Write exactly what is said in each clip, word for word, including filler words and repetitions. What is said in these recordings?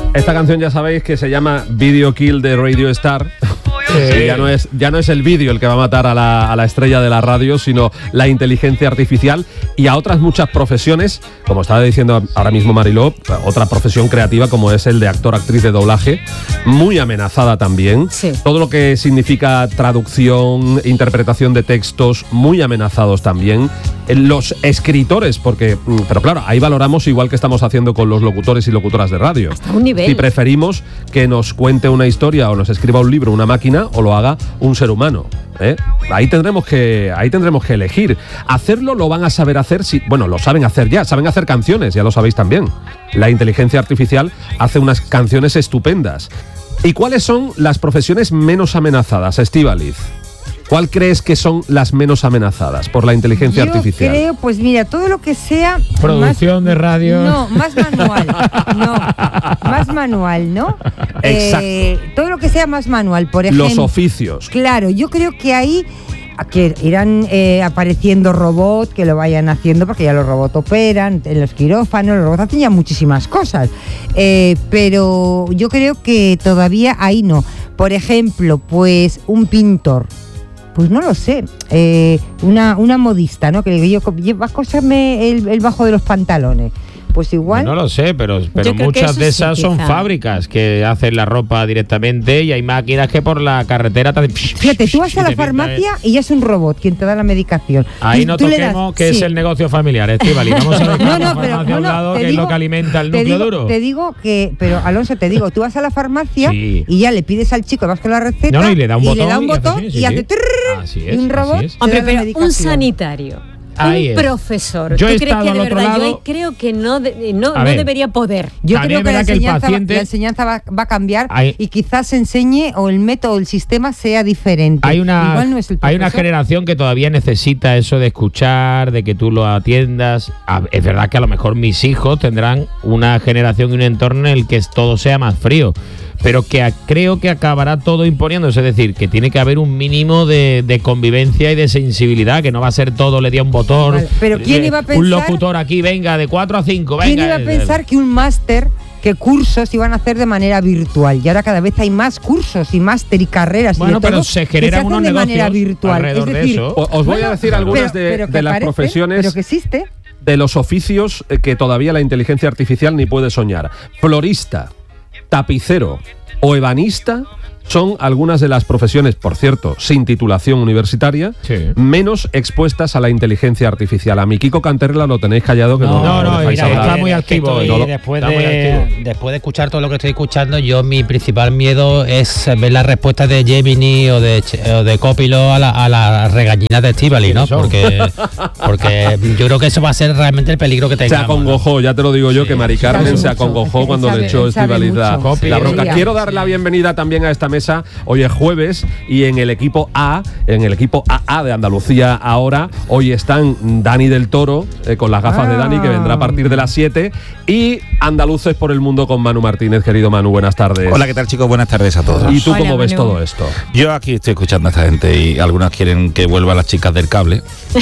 Esta canción ya sabéis que se llama Video Kill de Radio Star. Sí, ya, no es, ya no es el vídeo el que va a matar a la, a la estrella de la radio, sino la inteligencia artificial y a otras muchas profesiones, como estaba diciendo ahora mismo Mariló, otra profesión creativa como es el de actor, actriz de doblaje, muy amenazada también. Sí. Todo lo que significa traducción, interpretación de textos, muy amenazados también. Los escritores, porque, pero claro, ahí valoramos igual que estamos haciendo con los locutores y locutoras de radio. Hasta un nivel. Si preferimos que nos cuente una historia o nos escriba un libro, una máquina, o lo haga un ser humano, ¿eh? Ahí tendremos que, ahí tendremos que elegir. Hacerlo lo van a saber hacer, si, bueno, lo saben hacer ya, saben hacer canciones, ya lo sabéis también. La inteligencia artificial hace unas canciones estupendas. ¿Y cuáles son las profesiones menos amenazadas, Estíbaliz? ¿Cuál crees que son las menos amenazadas por la inteligencia Yo artificial? creo, pues mira, todo lo que sea... Producción más, de radio. No, más manual. No, más manual, ¿no? Exacto. Eh, todo lo que sea más manual, por ejemplo. Los oficios. Claro, yo creo que ahí que irán eh, apareciendo robots que lo vayan haciendo, porque ya los robots operan en los quirófanos, los robots hacen ya muchísimas cosas. Eh, pero yo creo que todavía ahí no. Por ejemplo, pues un pintor. Pues no lo sé, eh, una, una modista, ¿no? Que le digo yo, vas a coserme el, el bajo de los pantalones. Pues igual. No lo sé, pero, pero muchas de esas sí, son quizá. fábricas que hacen la ropa directamente y hay máquinas que por la carretera te... Fíjate, tú vas a la farmacia y ya es un robot quien te da la medicación. Ahí no toquemos que sí. es el negocio familiar, Estíbaliz. Vamos a ver no, no, pero, no, a un lado, no, que digo, es lo que alimenta el núcleo digo, duro. Te digo que, pero Alonso, te digo, tú vas a la farmacia sí. y ya le pides al chico, vas con la receta no, no, y le da un y botón le da un y, botón hace, sí, y sí, hace sí. trrr, Así es, y un robot. es. Hombre, pero un sanitario. Ahí un es. profesor. Yo ¿Tú he crees que de al otro verdad? lado, yo creo que no, de, no, no ver, debería poder. Yo creo que la enseñanza, que paciente, va, la enseñanza va, va a cambiar hay, y quizás se enseñe o el método, el sistema sea diferente. Hay una, Igual no es el hay una generación que todavía necesita eso de escuchar, de que tú lo atiendas. Es verdad que a lo mejor mis hijos tendrán una generación y un entorno en el que todo sea más frío, pero que a, creo que acabará todo imponiéndose, es decir, que tiene que haber un mínimo de, de convivencia y de sensibilidad, que no va a ser todo, le di a un botón, vale, pero ¿quién iba a pensar, un locutor aquí, venga, de cuatro a cinco, venga. ¿Quién iba a pensar que un máster, que cursos iban a hacer de manera virtual? Y ahora cada vez hay más cursos y máster y carreras. Bueno, y de pero todo, se generan se unos de negocios manera virtual. alrededor es decir, de eso. Os voy bueno, a decir algunas pero, de, pero de las parece, profesiones... Pero que existe. De los oficios que todavía la inteligencia artificial ni puede soñar. Florista, tapicero o ebanista son algunas de las profesiones, por cierto, sin titulación universitaria, sí. menos expuestas a la inteligencia artificial. A mi Kiko Canterla lo tenéis callado, que no, no, no, no mira, está muy activo. Estoy, no, después, está de, muy activo. después de escuchar todo lo que estoy escuchando, yo mi principal miedo es ver las respuestas de Gemini o de, o de Copilot a la, a la regañina de Estíbaliz, ¿no? Porque, porque yo creo que eso va a ser realmente el peligro que tengamos. Se acongojó, ¿no? Ya te lo digo yo, sí, que Mari Carmen se mucho, acongojó es que cuando sabe, le echó Estíbaliz la, la bronca. Sí, Quiero dar sí. la bienvenida también a esta mesa. Hoy es jueves y en el equipo A, en el equipo A A de Andalucía ahora, hoy están Dani del Toro, eh, con las gafas ah. de Dani, que vendrá a partir de las siete, y Andaluces por el Mundo con Manu Martínez. Querido Manu, buenas tardes. Hola, ¿qué tal, chicos? Buenas tardes a todos. ¿Y tú Hola, cómo ves Manu. todo esto? Yo aquí estoy escuchando a esta gente y algunas quieren que vuelvan las chicas del cable.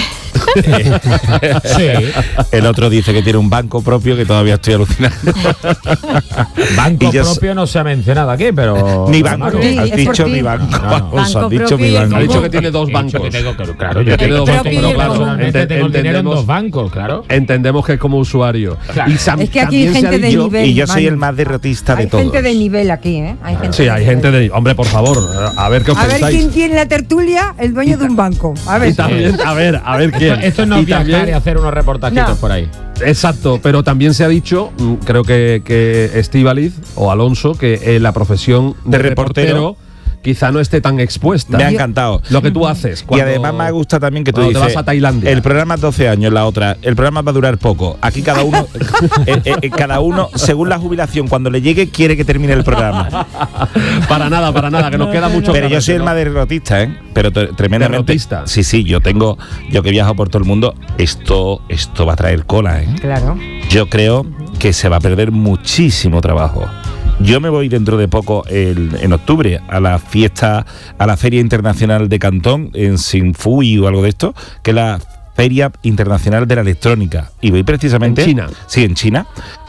Sí. El otro dice que tiene un banco propio, que todavía estoy alucinando. Banco yo propio no se ha mencionado aquí, pero... Ni banco, Sí, has es dicho por ni ti. banco. No, no. Vamos, has Banco dicho mi propio, banco. Ha dicho que tiene dos He dicho bancos. que tengo, que- claro, yo Tiene tengo, dos bancos, tengo, pero claro, personalmente ente- tengo el dinero en entendemos- dos bancos, claro. Entendemos que es como usuario. Claro. Y Sam- Es que aquí hay también se gente ha de dicho- nivel. Y yo soy Manu. el más derrotista de Hay todos. gente de nivel aquí, ¿eh? Hay gente Sí, de hay nivel. gente de... Hombre, por favor, a ver qué os A ver pensáis. quién tiene la tertulia, el dueño de un banco. A ver. Y también, a ver, a ver quién. Esto no Y es viajar también- y hacer unos reportajitos No. por ahí. Exacto, pero también se ha dicho, mm, creo que, que Estíbaliz o Alonso, que eh, la profesión de, De reportero, reportero quizá no esté tan expuesta. Me ha encantado. Lo que tú haces. Y cuando- además me gusta también que tú cuando dices, te vas a Tailandia. el programa es doce años, la otra, el programa va a durar poco. Aquí cada uno, eh, eh, eh, cada uno, según la jubilación, cuando le llegue, quiere que termine el programa. Para nada, para nada, que nos queda mucho. Pero yo carrete, soy el ¿no? más derrotista, ¿eh? Pero t- tremendamente. Derrotista. Sí, sí, yo tengo, yo que viajo por todo el mundo, esto, esto va a traer cola, ¿eh? Claro. Yo creo que se va a perder muchísimo trabajo. Yo me voy dentro de poco, el, en octubre, a la fiesta, a la Feria Internacional de Cantón, en Sinfui o algo de esto, que es la Feria Internacional de la Electrónica. Y voy precisamente... ¿En China? Sí, en China.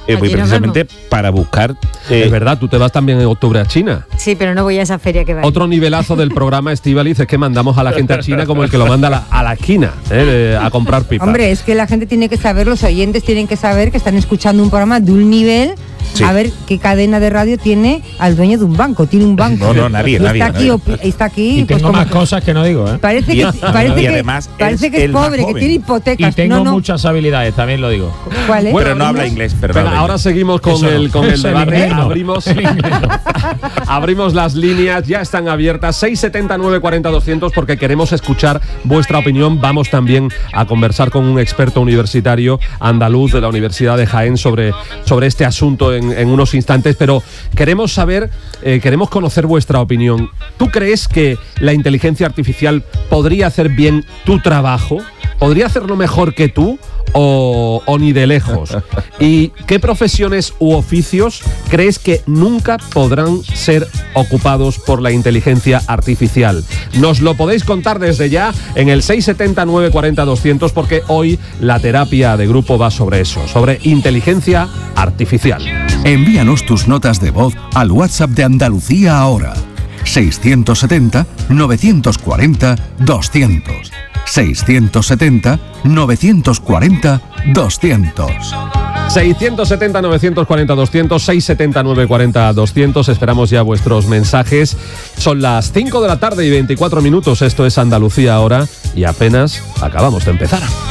eh, voy Allí nos precisamente para buscar... eh, Es verdad, tú te vas también en octubre a China. Sí, pero no voy a esa feria que va. Otro nivelazo del programa Estíbaliz es que mandamos a la gente a China como el que lo manda a la, a la esquina eh, de- a comprar pipas. Hombre, es que la gente tiene que saber, los oyentes tienen que saber que están escuchando un programa de un nivel. Sí. A ver qué cadena de radio tiene al dueño de un banco. Tiene un banco. No, no, nadie, Y nadie, Está aquí, nadie. op- está aquí Y pues, tengo como más que- cosas que no digo, ¿eh? Parece Y- que, parece y que, además parece es que es el más pobre, que joven. tiene Y hipotecas. tengo no, no. muchas habilidades, también lo digo. ¿Cuál es? Pero no habla inglés, pero no Venga, habla ahora inglés. seguimos con Eso no. el, con el Eso, el debate. inglés no. Abrimos, El inglés no. abrimos las líneas, ya están abiertas. seis setenta, nueve cuarenta, doscientos porque queremos escuchar vuestra opinión. Vamos también a conversar con un experto universitario andaluz de la Universidad de Jaén sobre, sobre este asunto en, en unos instantes. Pero queremos saber, eh, queremos conocer vuestra opinión. ¿Tú crees que la inteligencia artificial podría hacer bien tu trabajo? ¿Podría hacerlo mejor que tú? O, o ni de lejos. ¿Y qué profesiones u oficios crees que nunca podrán ser ocupados por la inteligencia artificial? Nos lo podéis contar desde ya en el seis setenta, nueve cuarenta, doscientos porque hoy la terapia de grupo va sobre eso, sobre inteligencia artificial. Envíanos tus notas de voz al WhatsApp de Andalucía ahora. seiscientos setenta, novecientos cuarenta, doscientos. seiscientos setenta, novecientos cuarenta, doscientos. seiscientos setenta, novecientos cuarenta, doscientos, seiscientos setenta, novecientos cuarenta, doscientos. Esperamos ya vuestros mensajes. Son las cinco de la tarde y veinticuatro minutos. Esto es Andalucía ahora y apenas acabamos de empezar.